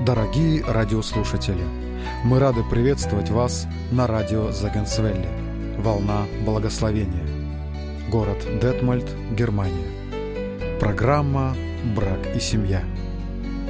Дорогие радиослушатели, мы рады приветствовать вас на радио Зегенсвелле «Волна благословения», город Детмольд, Германия. Программа «Брак и семья».